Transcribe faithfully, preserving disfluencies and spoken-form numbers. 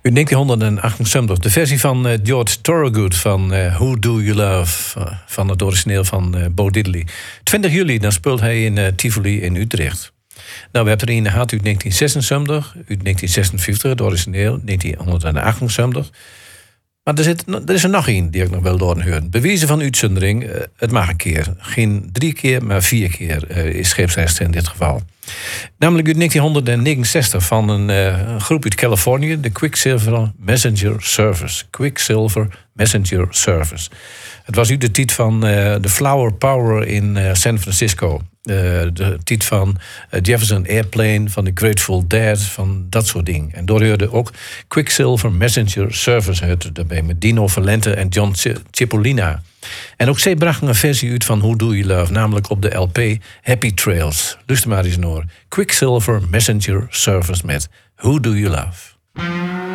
Uit negentienhonderdachtenzeventig, de versie van uh, George Thorogood van uh, Who Do You Love, uh, van het origineel van uh, Bo Diddley. twintig juli, dan speelt hij in uh, Tivoli in Utrecht. Nou, we hebben er een gehad uit negentien zesenzeventig, uit negentien zesenvijftig, het origineel, negentienhonderdachtenzeventig. Maar er, zit, er is er nog één die ik nog wel doorhoor. Bewijzen van uitzondering, uh, het mag een keer. Geen drie keer, maar vier keer uh, is scheepsrechter in dit geval. Namelijk uit negentienhonderdnegenenzestig van een uh, groep uit Californië, de Quicksilver Messenger Service. Quicksilver Messenger Service. Het was uit de tijd van uh, de Flower Power in uh, San Francisco. Uh, de tijd van uh, Jefferson Airplane, van de Grateful Dead, van dat soort dingen. En doorhoorde ook Quicksilver Messenger Service uit daarbij met Dino Valente en John Cipollina. En ook zij brachten een versie uit van Who Do You Love, namelijk op de L P Happy Trails. Luister maar eens naar Quicksilver Messenger Service met Who Do You Love.